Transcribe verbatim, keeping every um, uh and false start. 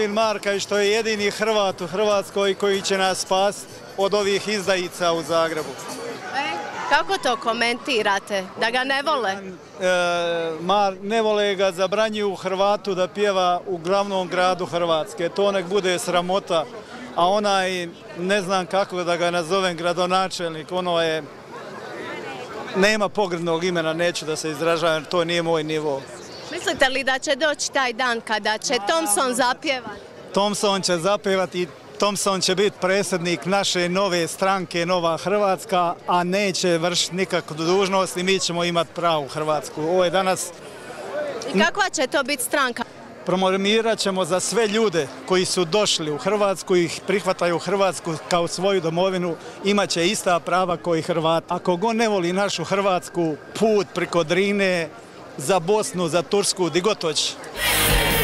volim Marka i što je jedini Hrvat u Hrvatskoj koji će nas spasiti od ovih izdajica u Zagrebu. Kako to komentirate? Da ga ne vole? E, Mar, ne vole ga, zabranjuju Hrvatu da pjeva u glavnom gradu Hrvatske. To nek bude sramota. A onaj, ne znam kako da ga nazovem, gradonačelnik, ono je, nema pogrdnog imena, neću da se izražavam, to nije moj nivo. Mislite li da će doći taj dan kada će Thompson zapjevati? Thompson će zapjevati i Thompson će biti predsjednik naše nove stranke Nova Hrvatska, a neće vršiti nikakvu dužnost i mi ćemo imati pravu Hrvatsku. Ovo je danas... I kakva će to biti stranka? Promovirat ćemo za sve ljude koji su došli u Hrvatsku i prihvataju Hrvatsku kao svoju domovinu, imat će ista prava kao i Hrvati. Ako go ne voli našu Hrvatsku, put preko Drine, za Bosnu, za Tursku, di god hoće.